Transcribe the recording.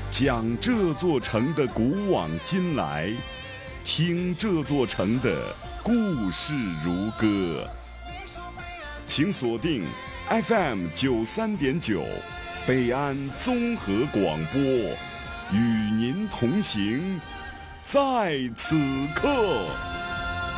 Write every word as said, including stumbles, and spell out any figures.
讲这座城的古往今来，听这座城的故事如歌。请锁定 F M 九三点九，北安综合广播，与您同行，在此刻。